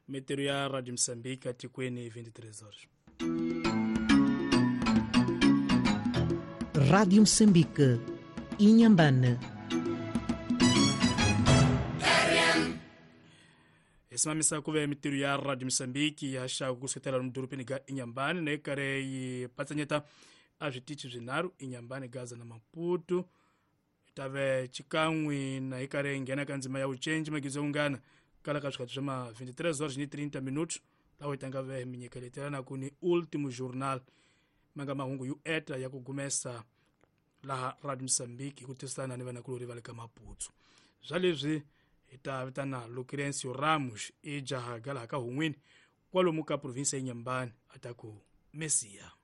Meteoro ya Rádio Moçambique atikweni 23 horas. Rádio Moçambique, Inhambane. Isimamisa kuve mitiru ya Rádio Moçambique yasha kusetela mdurupini ga Inhambane na ikare patsanyeta avitichi zinaru Inhambane Gaza na Maputo itave chikamwi na ikare ngena kanzima ya uchenji magizo ungana kala kashikatu shama 23 horas ni 30 minutos lawa itangave minyekeleterana kuni último jornal manga mahungu yu eta ya kugumesa la Rádio Moçambique kutesana ni vanakulu rivaleka Maputo zalezwi itavitana Lucrencio Ramos ijaha gala haka hungwini kwalo muka provinsia Inhambane ataku Mesia.